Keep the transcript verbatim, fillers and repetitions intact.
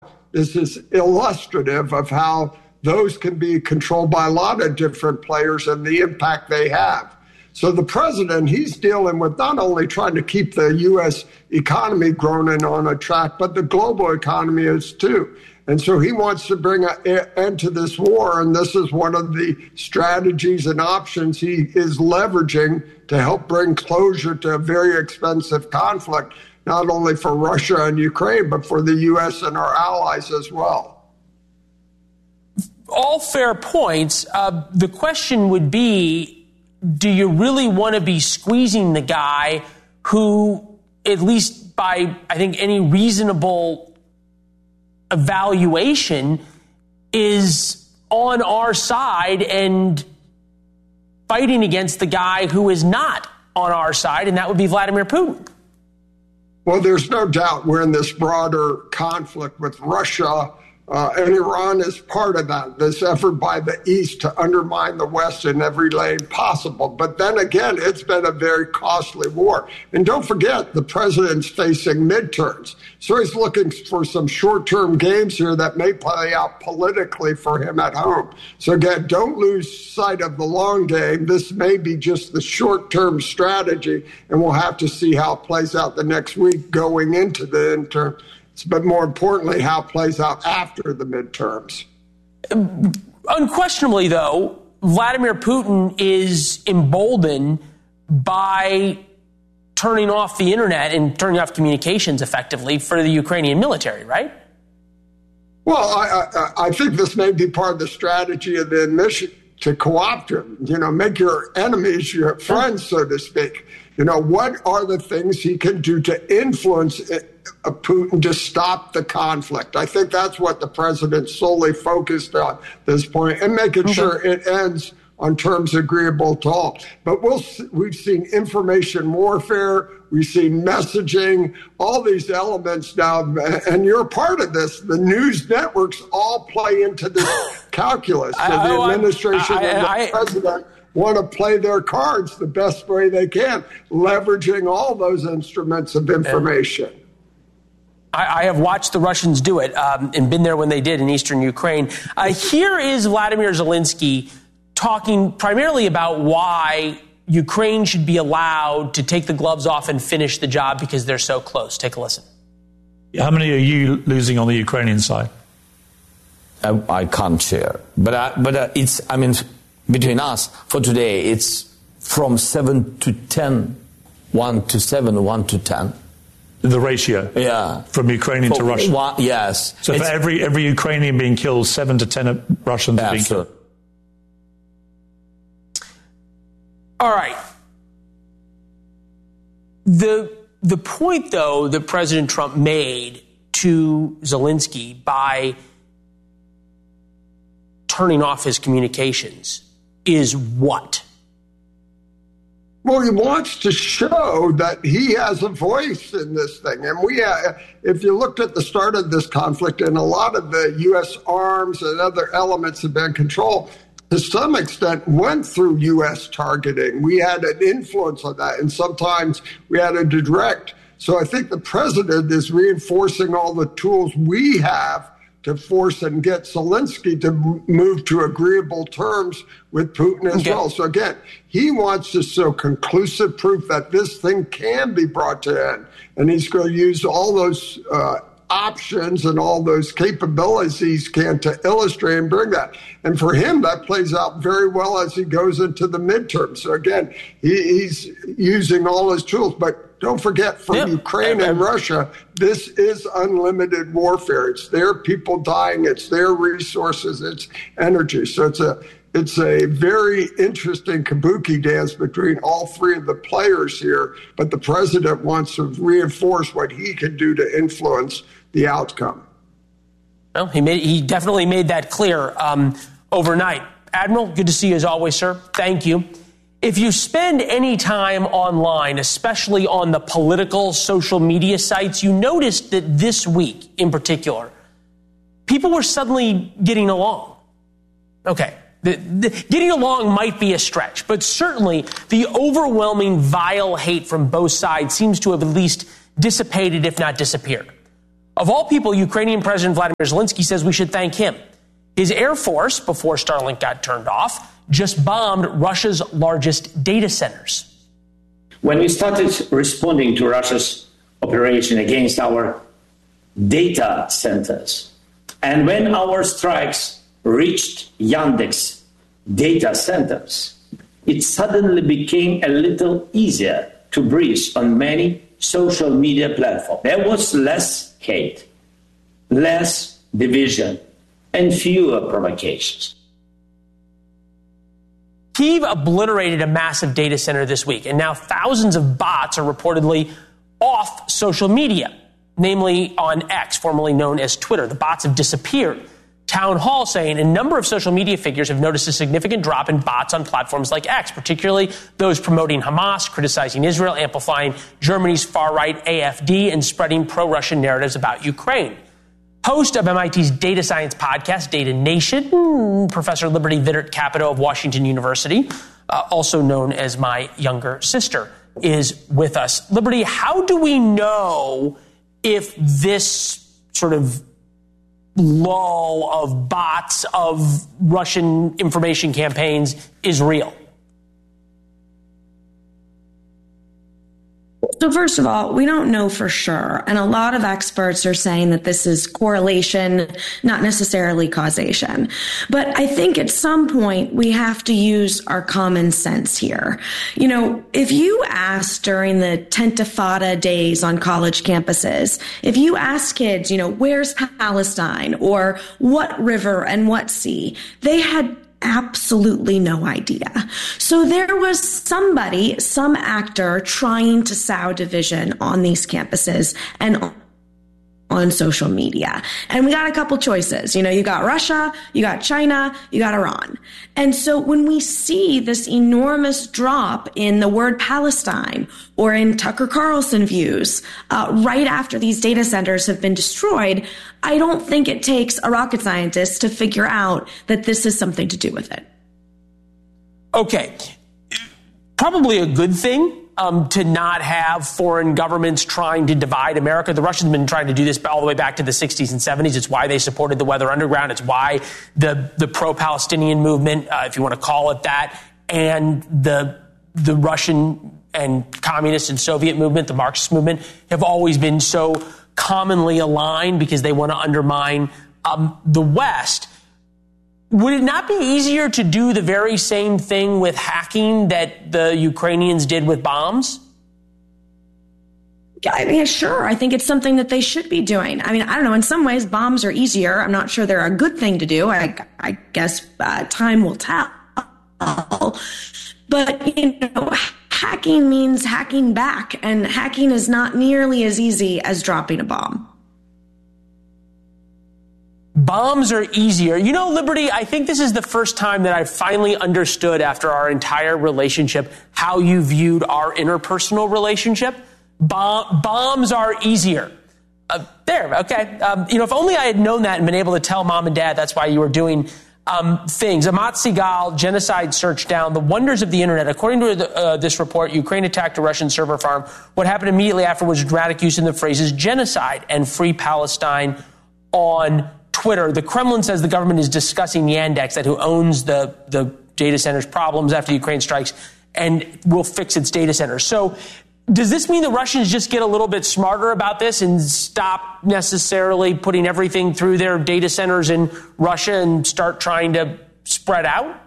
this is illustrative of how those can be controlled by a lot of different players and the impact they have. So the president, he's dealing with not only trying to keep the U S economy growing and on a track, but the global economy is too. And so he wants to bring an end to this war, and this is one of the strategies and options he is leveraging to help bring closure to a very expensive conflict, not only for Russia and Ukraine, but for the U S and our allies as well. All fair points. Uh, the question would be, do you really want to be squeezing the guy who, at least by, I think, any reasonable evaluation, is on our side and fighting against the guy who is not on our side, and that would be Vladimir Putin? Well, there's no doubt we're in this broader conflict with Russia, uh, and Iran is part of that, this effort by the East to undermine the West in every lane possible. But then again, it's been a very costly war. And don't forget, the president's facing midterms. So he's looking for some short-term gains here that may play out politically for him at home. So again, don't lose sight of the long game. This may be just the short-term strategy, and we'll have to see how it plays out the next week going into the interim. But more importantly, how it plays out after the midterms. Unquestionably, though, Vladimir Putin is emboldened by turning off the internet and turning off communications effectively for the Ukrainian military, right? Well, I, I, I think this may be part of the strategy of the mission to co-opt him, you know, make your enemies your friends, so to speak. You know, what are the things he can do to influence it? Putin to stop the conflict? I think that's what the president solely focused on at this point, and making okay. sure it ends on terms agreeable to all. But we'll, we've seen information warfare, we've seen messaging, all these elements now, and you're a part of this. The news networks all play into this calculus. So I, the oh, administration I, I, and the I, president want to play their cards the best way they can, leveraging all those instruments of information. I have watched the Russians do it um, and been there when they did in eastern Ukraine. Uh, here is Vladimir Zelensky talking primarily about why Ukraine should be allowed to take the gloves off and finish the job because they're so close. Take a listen. How many are you losing on the Ukrainian side? I, I can't share. But, I, but uh, it's, I mean, between us, for today, it's from seven to ten, one to seven, one to ten. The ratio, yeah, from Ukrainian for to Russian. One, yes. So it's, for every every Ukrainian being killed, seven to ten Russians are being killed. All right. The the point, though, that President Trump made to Zelensky by turning off his communications is what? Well, he wants to show that he has a voice in this thing. And we, uh, if you looked at the start of this conflict, and a lot of the U S arms and other elements have been controlled, to some extent went through U S targeting. We had an influence on that, and sometimes we had a direct. So I think the president is reinforcing all the tools we have to force and get Zelensky to move to agreeable terms with Putin as okay. well. So again, he wants to show conclusive proof that this thing can be brought to end. And he's going to use all those uh, options and all those capabilities he can to illustrate and bring that. And for him, that plays out very well as he goes into the midterm. So again, he, he's using all his tools. But don't forget, for yep. Ukraine and Russia, this is unlimited warfare. It's their people dying. It's their resources. It's energy. So it's a it's a very interesting kabuki dance between all three of the players here. But the president wants to reinforce what he can do to influence the outcome. Well, he made he definitely made that clear um, overnight. Admiral, good to see you as always, sir. Thank you. If you spend any time online, especially on the political social media sites, you noticed that this week in particular, people were suddenly getting along. Okay, the, the, getting along might be a stretch, but certainly the overwhelming vile hate from both sides seems to have at least dissipated, if not disappeared. Of all people, Ukrainian President Vladimir Zelensky says we should thank him. His Air Force, before Starlink got turned off, just bombed Russia's largest data centers. When we started responding to Russia's operation against our data centers, and when our strikes reached Yandex data centers, it suddenly became a little easier to breathe on many social media platforms. There was less hate, less division, and fewer provocations. Kyiv obliterated a massive data center this week, and now thousands of bots are reportedly off social media, namely on X, formerly known as Twitter. The bots have disappeared. Town Hall saying a number of social media figures have noticed a significant drop in bots on platforms like X, particularly those promoting Hamas, criticizing Israel, amplifying Germany's far-right A F D, and spreading pro-Russian narratives about Ukraine. Host of M I T's data science podcast, Data Nation, Professor Liberty Vittert-Capito of Washington University, uh, also known as my younger sister, is with us. Liberty, how do we know if this sort of lull of bots of Russian information campaigns is real? So first of all, we don't know for sure. And a lot of experts are saying that this is correlation, not necessarily causation. But I think at some point we have to use our common sense here. You know, if you asked during the Tentifada days on college campuses, if you ask kids, you know, where's Palestine or what river and what sea, they had absolutely no idea. So there was somebody, some actor trying to sow division on these campuses and on social media. And we got a couple choices. You know, you got Russia, you got China, you got Iran. And so when we see this enormous drop in the word Palestine or in Tucker Carlson views uh, right after these data centers have been destroyed, I don't think it takes a rocket scientist to figure out that this has something to do with it. Okay. Probably a good thing. Um, to not have foreign governments trying to divide America. The Russians have been trying to do this all the way back to the sixties and seventies. It's why they supported the Weather Underground. It's why the the pro-Palestinian movement, uh, if you want to call it that, and the the Russian and communist and Soviet movement, the Marxist movement, have always been so commonly aligned because they want to undermine um, the West. Would it not be easier to do the very same thing with hacking that the Ukrainians did with bombs? I mean, sure. I think it's something that they should be doing. I mean, I don't know. In some ways, bombs are easier. I'm not sure they're a good thing to do. I, I guess uh, time will tell. But, you know, hacking means hacking back, and hacking is not nearly as easy as dropping a bomb. Bombs are easier. You know, Liberty, I think this is the first time that I've finally understood after our entire relationship how you viewed our interpersonal relationship. Bomb, bombs are easier. Uh, there, okay. Um, you know, if only I had known that and been able to tell mom and dad that's why you were doing um, things. Amat Sigal, Genocide Search Down, The Wonders of the Internet. According to the, uh, this report, Ukraine attacked a Russian server farm. What happened immediately afterwards was dramatic use in the phrases genocide and free Palestine on Twitter. The Kremlin says the government is discussing Yandex, that who owns the, the data centers' problems after Ukraine strikes, and will fix its data centers. So does this mean the Russians just get a little bit smarter about this and stop necessarily putting everything through their data centers in Russia and start trying to spread out?